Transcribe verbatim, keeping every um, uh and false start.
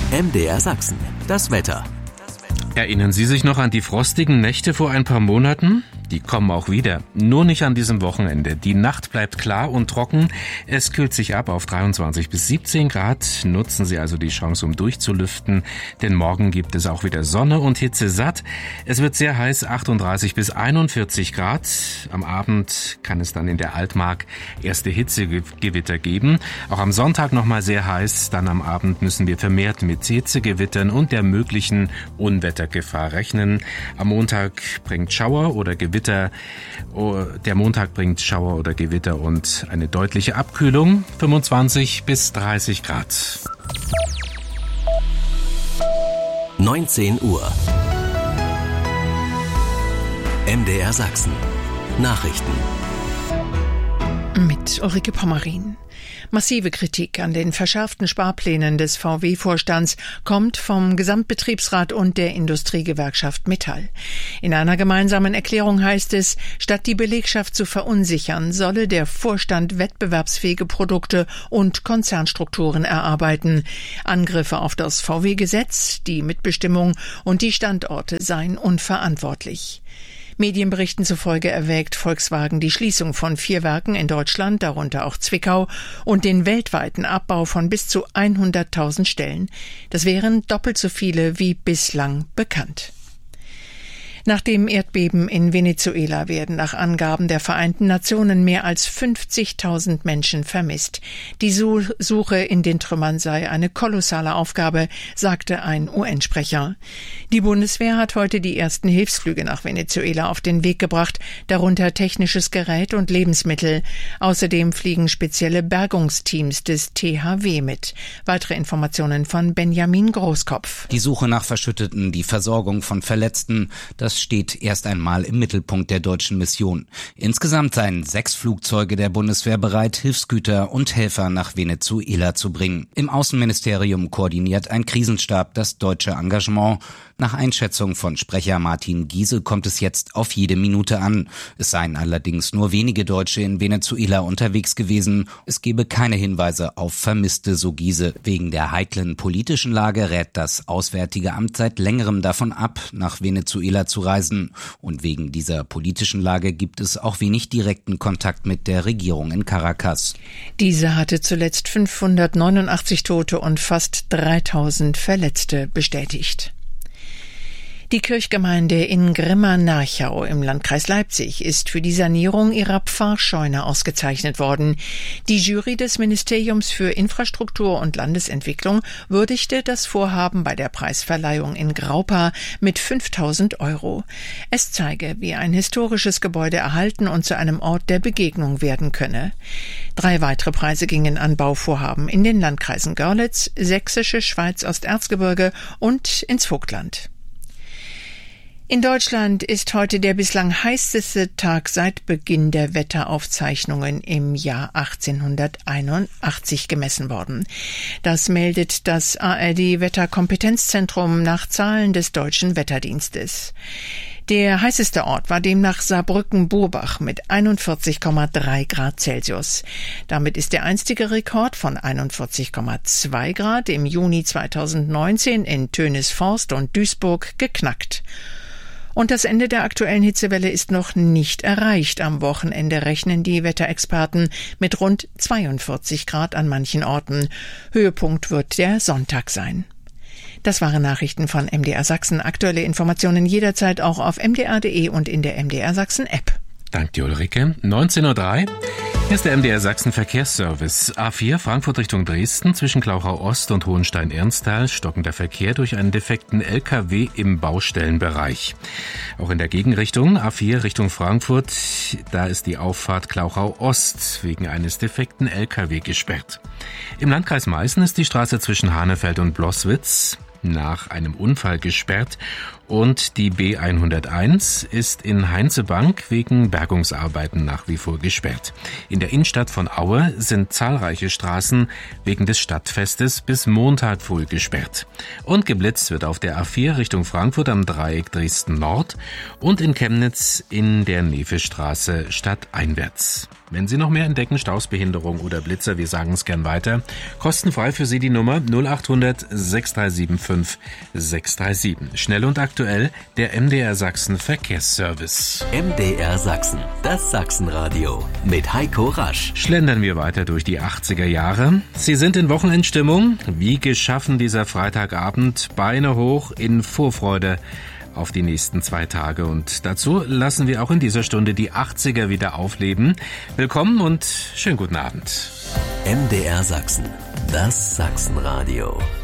M D R Sachsen, das Wetter. Erinnern Sie sich noch an die frostigen Nächte vor ein paar Monaten? Die kommen auch wieder, nur nicht an diesem Wochenende. Die Nacht bleibt klar und trocken. Es kühlt sich ab auf dreiundzwanzig bis siebzehn Grad. Nutzen Sie also die Chance, um durchzulüften, denn morgen gibt es auch wieder Sonne und Hitze satt. Es wird sehr heiß, achtunddreißig bis einundvierzig Grad. Am Abend kann es dann in der Altmark erste Hitzegewitter geben. Auch am Sonntag nochmal sehr heiß. Dann am Abend müssen wir vermehrt mit Hitzegewittern und der möglichen Unwettergefahr rechnen. Am Montag bringt Schauer oder Gewitter Der Montag bringt Schauer oder Gewitter und eine deutliche Abkühlung, fünfundzwanzig bis dreißig Grad. neunzehn Uhr. M D R Sachsen. Nachrichten. Mit Ulrike Pommerin. Massive Kritik an den verschärften Sparplänen des V W-Vorstands kommt vom Gesamtbetriebsrat und der Industriegewerkschaft Metall. In einer gemeinsamen Erklärung heißt es, statt die Belegschaft zu verunsichern, solle der Vorstand wettbewerbsfähige Produkte und Konzernstrukturen erarbeiten. Angriffe auf das V W-Gesetz, die Mitbestimmung und die Standorte seien unverantwortlich. Medienberichten zufolge erwägt Volkswagen die Schließung von vier Werken in Deutschland, darunter auch Zwickau, und den weltweiten Abbau von bis zu hunderttausend Stellen. Das wären doppelt so viele wie bislang bekannt. Nach dem Erdbeben in Venezuela werden nach Angaben der Vereinten Nationen mehr als fünfzigtausend Menschen vermisst. Die Suche in den Trümmern sei eine kolossale Aufgabe, sagte ein U N-Sprecher. Die Bundeswehr hat heute die ersten Hilfsflüge nach Venezuela auf den Weg gebracht, darunter technisches Gerät und Lebensmittel. Außerdem fliegen spezielle Bergungsteams des T H W mit. Weitere Informationen von Benjamin Großkopf. Die Suche nach Verschütteten, die Versorgung von Verletzten, das steht erst einmal im Mittelpunkt der deutschen Mission. Insgesamt seien sechs Flugzeuge der Bundeswehr bereit, Hilfsgüter und Helfer nach Venezuela zu bringen. Im Außenministerium koordiniert ein Krisenstab das deutsche Engagement. Nach Einschätzung von Sprecher Martin Giese kommt es jetzt auf jede Minute an. Es seien allerdings nur wenige Deutsche in Venezuela unterwegs gewesen. Es gebe keine Hinweise auf Vermisste, so Giese. Wegen der heiklen politischen Lage rät das Auswärtige Amt seit längerem davon ab, nach Venezuela zu reisen. Und wegen dieser politischen Lage gibt es auch wenig direkten Kontakt mit der Regierung in Caracas. Diese hatte zuletzt fünfhundertneunundachtzig Tote und fast dreitausend Verletzte bestätigt. Die Kirchgemeinde in Grimma-Narchau im Landkreis Leipzig ist für die Sanierung ihrer Pfarrscheune ausgezeichnet worden. Die Jury des Ministeriums für Infrastruktur und Landesentwicklung würdigte das Vorhaben bei der Preisverleihung in Graupa mit fünftausend Euro. Es zeige, wie ein historisches Gebäude erhalten und zu einem Ort der Begegnung werden könne. Drei weitere Preise gingen an Bauvorhaben in den Landkreisen Görlitz, Sächsische Schweiz, Osterzgebirge und ins Vogtland. In Deutschland ist heute der bislang heißeste Tag seit Beginn der Wetteraufzeichnungen im Jahr achtzehnhunderteinundachtzig gemessen worden. Das meldet das A R D-Wetterkompetenzzentrum nach Zahlen des Deutschen Wetterdienstes. Der heißeste Ort war demnach Saarbrücken-Burbach mit einundvierzig Komma drei Grad Celsius. Damit ist der einstige Rekord von einundvierzig Komma zwei Grad im Juni zweitausendneunzehn in Tönisforst und Duisburg geknackt. Und das Ende der aktuellen Hitzewelle ist noch nicht erreicht. Am Wochenende rechnen die Wetterexperten mit rund zweiundvierzig Grad an manchen Orten. Höhepunkt wird der Sonntag sein. Das waren Nachrichten von M D R Sachsen. Aktuelle Informationen jederzeit auch auf m d r punkt d e und in der M D R Sachsen App. Danke dir, Ulrike. neunzehn Uhr drei. Hier ist der M D R Sachsen Verkehrsservice. A vier Frankfurt Richtung Dresden zwischen Klauchau Ost und Hohenstein-Ernsthal stockender Verkehr durch einen defekten L K W im Baustellenbereich. Auch in der Gegenrichtung A vier Richtung Frankfurt, da ist die Auffahrt Klauchau Ost wegen eines defekten L K W gesperrt. Im Landkreis Meißen ist die Straße zwischen Hanefeld und Bloßwitz nach einem Unfall gesperrt Und die B hunderteins ist in Heinzebank wegen Bergungsarbeiten nach wie vor gesperrt. In der Innenstadt von Aue sind zahlreiche Straßen wegen des Stadtfestes bis Montag früh gesperrt. Und geblitzt wird auf der A vier Richtung Frankfurt am Dreieck Dresden Nord und in Chemnitz in der Nevestraße stadteinwärts. Wenn Sie noch mehr entdecken, Staus, Behinderung oder Blitzer, wir sagen es gern weiter. Kostenfrei für Sie die Nummer null acht hundert sechs drei sieben fünf sechs drei sieben. Schnell und aktuell der M D R Sachsen Verkehrsservice. M D R Sachsen, das Sachsenradio mit Heiko Rasch. Schlendern wir weiter durch die achtziger Jahre. Sie sind in Wochenendstimmung. Wie geschaffen dieser Freitagabend. Beine hoch in Vorfreude auf die nächsten zwei Tage. Und dazu lassen wir auch in dieser Stunde die achtziger wieder aufleben. Willkommen und schönen guten Abend. M D R Sachsen, das Sachsenradio.